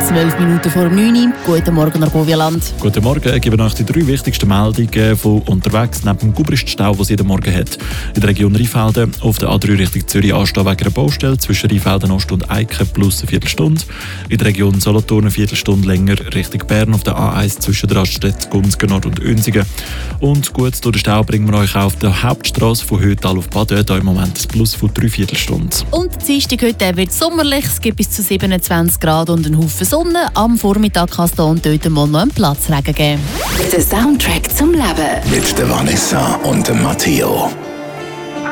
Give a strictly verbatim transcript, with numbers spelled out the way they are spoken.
zwölf Minuten vor neun Uhr. Guten Morgen, Argovia-Land. Guten Morgen, ich gebe euch die drei wichtigsten Meldungen von unterwegs neben dem Gubriststau, den es jeden Morgen hat. In der Region Rheinfelden auf der A drei Richtung Zürich anstehen wegen einer Baustelle zwischen Rheinfelden Ost und Eiken plus eine Viertelstunde. In der Region Solothurn eine Viertelstunde länger Richtung Bern auf der A eins zwischen der Raststätte Gunzgen Nord und Unsingen. Und gut durch den Stau bringen wir euch auf der Hauptstrasse von Hötal auf Baden, da im Moment ein Plus von drei Viertelstunden. Und der Dienstag heute wird sommerlich, es gibt bis zu siebenundzwanzig Grad und einen Haufen Sonne. Am Vormittag kann es hier und dort mal noch einen Platzregen geben. Der Soundtrack zum Leben. Mit der Vanessa und dem Matteo.